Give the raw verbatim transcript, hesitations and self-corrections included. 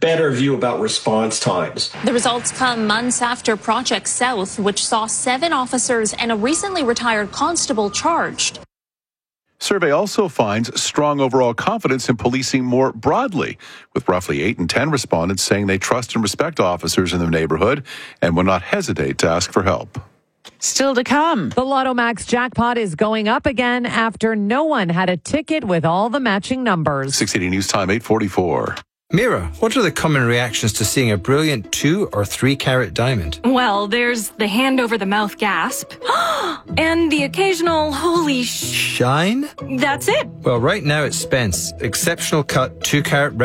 better view about response times. The results come months after Project South, which saw seven officers and a recently retired constable charged. Survey also finds strong overall confidence in policing more broadly, with roughly eight in ten respondents saying they trust and respect officers in their neighborhood and will not hesitate to ask for help. Still to come. The Lotto Max jackpot is going up again after no one had a ticket with all the matching numbers. six eighty News Time, eight forty-four. Mira, what are the common reactions to seeing a brilliant two or three carat diamond? Well, there's the hand over the mouth gasp and the occasional holy sh... Shine? That's it. Well, right now at Spence, exceptional cut two carat